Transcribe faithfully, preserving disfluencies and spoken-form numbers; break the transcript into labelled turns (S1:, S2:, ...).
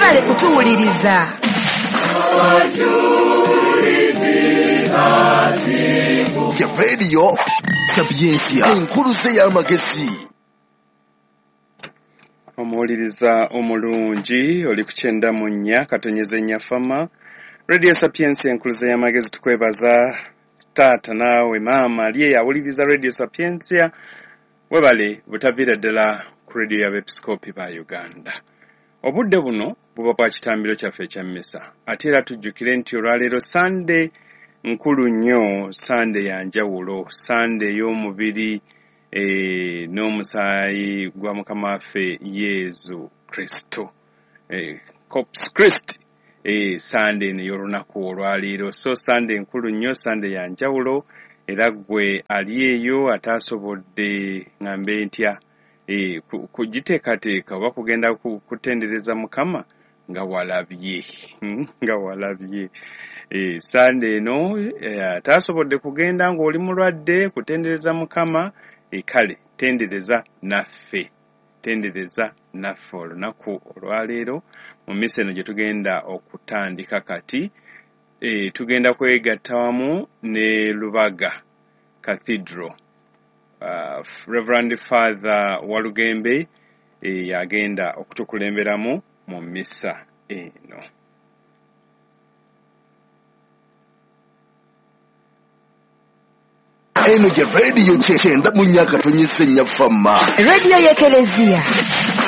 S1: Webale kutuwuliriza.
S2: Ya radio Sapiensia enkuluze y'amagezi.
S3: Omuwuliriza omulungi oli ku kyenda mu nnya katonyeze nnya fama Radio Sapiensia enkuluze y'amagezi tukwebaza taata naawe maama aliye yawuliriza Radio Sapiensia webale butavira ddala ku radio y'abepiskopi ba Uganda. Obudde buno buba bwa kitambiro kyaffe ekya mmisa ate era tujjukire nti olwaleero Sunday nkulu nnyo, Sunday ya njawulo, Sunday y'omubiri eh, n'omusaayi gwa Mukama waffe Yesu Kristo, eh, Corpus Christi, eh, Sunday n'ey'olunaku olwaleero. So Sunday nkulu nnyo, Sunday ya njawulo, era gwe ali eyo ataasobodde ng'ambe ntya eh, kugiteekateeka oba kugenda kutendereza Mukama nga walabye nga walabye. Eh, Sunday no eh, ataasobodde kugenda ng'oli mulwadde kutendereza Mukama, e kale tendereza naffe tendereza naffe olunaku olwaleero mu misa eno gye tugenda okutandika kati. E, tugenda kwegatta wamu ne Lubaga Cathedral. Uh, Reverend Father Walugembe e, yagenda okutukulemberamu mu misa eno.
S2: Eno ya radio kyenda mu nnya katonyeze nnya fama.
S1: Radio y'Ekelezia.